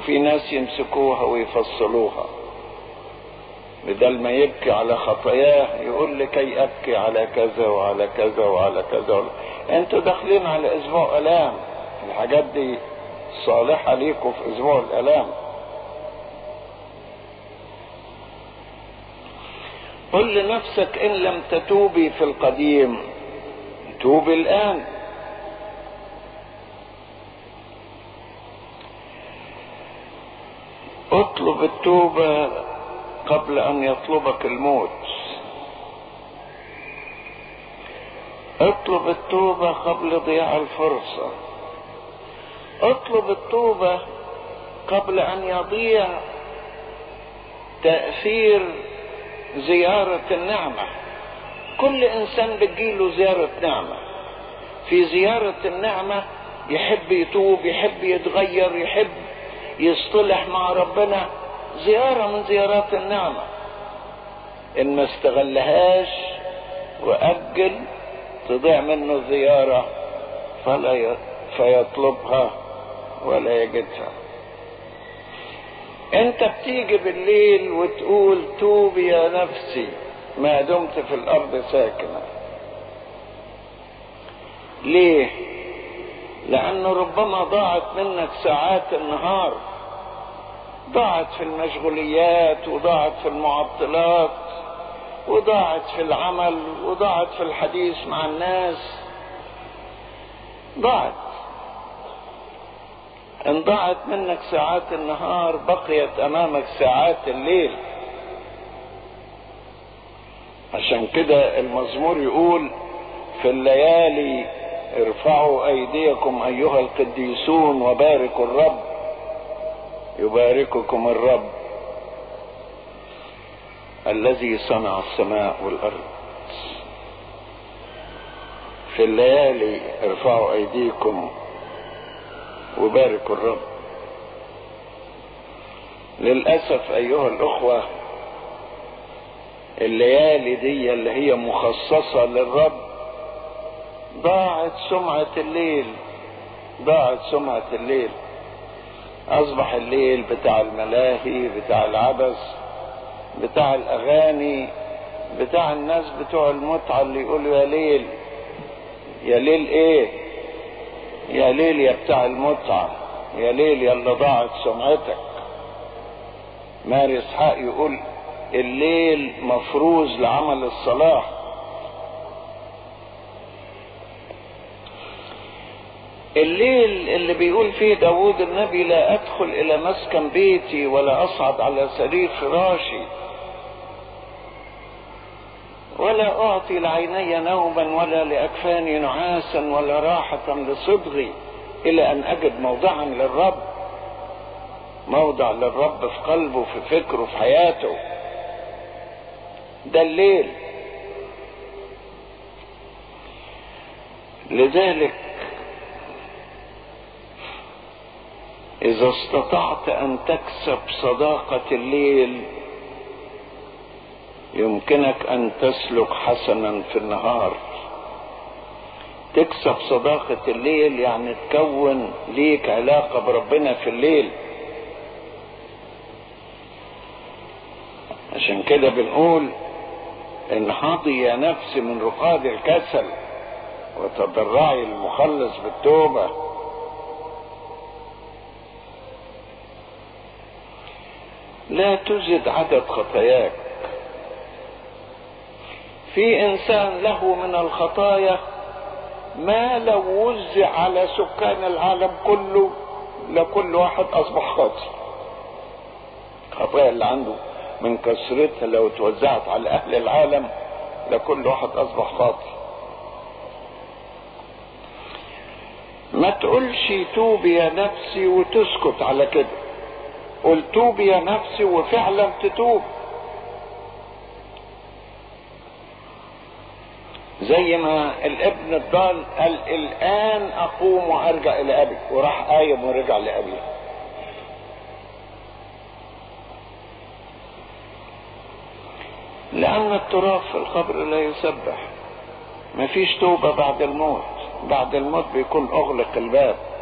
وفي ناس يمسكوها ويفصلوها، بدل ما يبكي على خطاياه يقول لكي ابكي على كذا وعلى كذا وعلى كذا. انتوا داخلين على اسبوع الام، الحاجات دي صالحة ليكم في اسبوع الالام. قل لنفسك ان لم تتوبي في القديم توبي الان. اطلب التوبة قبل ان يطلبك الموت. اطلب التوبة قبل ضياع الفرصة. اطلب التوبة قبل ان يضيع تأثير زيارة النعمة. كل انسان بتجيله زيارة نعمة، في زيارة النعمة يحب يتوب، يحب يتغير، يحب يصطلح مع ربنا، زيارة من زيارات النعمة. ان ما استغلهاش وأجل تضيع منه الزيارة فيطلبها ولا يجدها. انت بتيجي بالليل وتقول توبي يا نفسي ما دمت في الارض ساكنة. ليه؟ لانه ربما ضاعت منك ساعات النهار، ضاعت في المشغوليات، وضاعت في المعطلات، وضاعت في العمل، وضاعت في الحديث مع الناس، ضاعت. ان ضاعت منك ساعات النهار بقيت امامك ساعات الليل. عشان كده المزمور يقول في الليالي ارفعوا ايديكم ايها القديسون وباركوا الرب، يبارككم الرب الذي صنع السماء والارض. في الليالي ارفعوا ايديكم وباركوا الرب. للأسف أيها الأخوة الليالي دي اللي هي مخصصة للرب ضاعت سمعة الليل، ضاعت سمعة الليل. أصبح الليل بتاع الملاهي، بتاع العبث، بتاع الأغاني، بتاع الناس بتوع المتعة اللي يقولوا يا ليل. يا ليل إيه؟ يا ليل يا بتاع المتعة، يا ليل يا اللي ضاعت سمعتك. ماري اسحاق يقول الليل مفروز لعمل الصلاح. الليل اللي بيقول فيه داود النبي لا ادخل الى مسكن بيتي ولا اصعد على سرير فراشي ولا اعطي لعيني نوما ولا لاكفاني نعاسا ولا راحة لصدغي الى ان اجد موضعا للرب. موضع للرب في قلبه، في فكره، في حياته. ده الليل. لذلك اذا استطعت ان تكسب صداقة الليل يمكنك ان تسلك حسنا في النهار. تكسب صداقة الليل يعني تكون ليك علاقة بربنا في الليل. عشان كده بنقول انهضي يا نفس من رقاد الكسل وتضرعي المخلص بالتوبة. لا تزد عدد خطاياك. في انسان له من الخطايا ما لو وزع على سكان العالم كله لكل واحد اصبح خاطئ. الخطايا اللي عنده من كثرتها لو توزعت على اهل العالم لكل واحد اصبح خاطئ. ما تقولش توبي يا نفسي وتسكت على كده. قل توبي يا نفسي وفعلا تتوب. زي ما الابن الضال قال الان اقوم وارجع الى ابي، وراح قايم ورجع لابيه. لان التراب في القبر لا يسبح. مفيش توبة بعد الموت. بعد الموت بيكون اغلق الباب.